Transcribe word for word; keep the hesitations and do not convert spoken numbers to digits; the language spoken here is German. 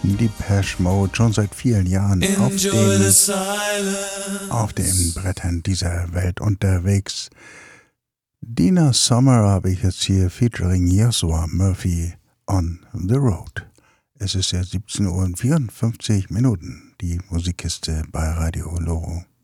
Depeche Mode schon seit vielen Jahren auf den, auf den Brettern dieser Welt unterwegs. Dina Summer habe ich jetzt hier featuring Joshua Murphy on the Road. Es ist ja siebzehn Uhr und vierundfünfzig Minuten, die Musikkiste bei Radio Loro.